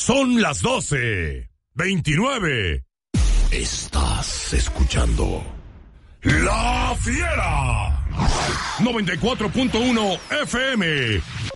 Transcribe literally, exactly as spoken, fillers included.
Son las doce, veintinueve. Estás escuchando La Fiera. noventa y cuatro punto uno F M.